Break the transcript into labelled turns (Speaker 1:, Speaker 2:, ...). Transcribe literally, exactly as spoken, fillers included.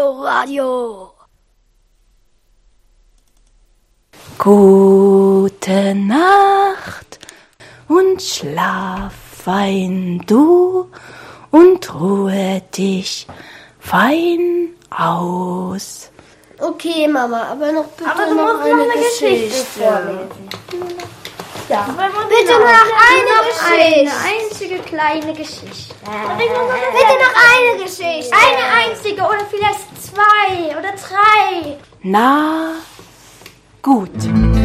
Speaker 1: Coloradio.
Speaker 2: Gute Nacht und schlaf fein du und ruhe dich fein aus.
Speaker 1: Okay, Mama, aber noch bitte
Speaker 3: aber du
Speaker 1: noch
Speaker 3: musst
Speaker 1: eine
Speaker 3: noch eine
Speaker 1: Geschichte,
Speaker 3: Geschichte vorlesen.
Speaker 1: Ja.
Speaker 3: Bitte
Speaker 1: noch
Speaker 3: eine
Speaker 1: eine
Speaker 3: Geschichte. Eine einzige kleine Geschichte.
Speaker 1: Bitte noch eine Geschichte.
Speaker 3: Eine einzige oder vielleicht zwei oder drei.
Speaker 2: Na, gut.